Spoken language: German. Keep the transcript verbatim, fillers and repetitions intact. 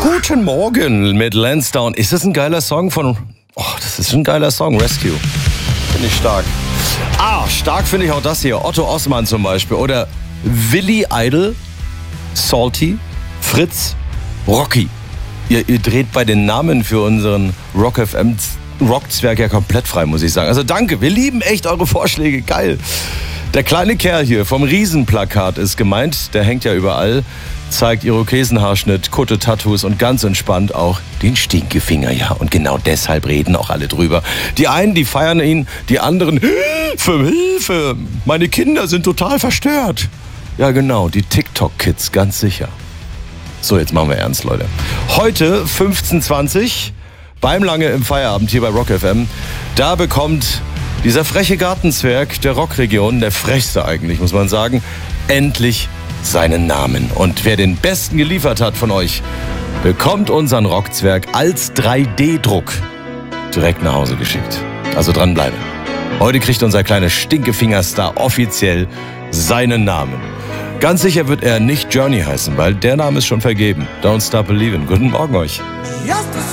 Guten Morgen mit Lansdowne. Ist das ein geiler Song von... Oh, das ist ein geiler Song, Rescue. Finde ich stark. Ah, stark finde ich auch das hier. Otto Osman zum Beispiel. Oder Willi Idol, Salty, Fritz, Rocky. Ihr, ihr dreht bei den Namen für unseren Rock F M Rockzwerg ja komplett frei, muss ich sagen. Also danke, wir lieben echt eure Vorschläge. Geil. Der kleine Kerl hier vom Riesenplakat ist gemeint. Der hängt ja überall. Zeigt Irokesenhaarschnitt, Kutte, Tattoos und ganz entspannt auch den Stinkefinger. Ja, und genau deshalb reden auch alle drüber. Die einen, die feiern ihn, die anderen, Hilfe, Hilfe, meine Kinder sind total verstört. Ja genau, die TikTok-Kids, ganz sicher. So, jetzt machen wir ernst, Leute. Heute, fünfzehn Uhr zwanzig, beim Lange im Feierabend hier bei Rock F M, da bekommt dieser freche Gartenzwerg der Rockregion, der frechste eigentlich, muss man sagen, endlich seinen Namen. Und wer den besten geliefert hat von euch, bekommt unseren Rockzwerg als drei D Druck direkt nach Hause geschickt. Also dranbleiben. Heute kriegt unser kleiner Stinkefingerstar offiziell seinen Namen. Ganz sicher wird er nicht Journey heißen, weil der Name ist schon vergeben. Don't Stop Believin'. Guten Morgen euch.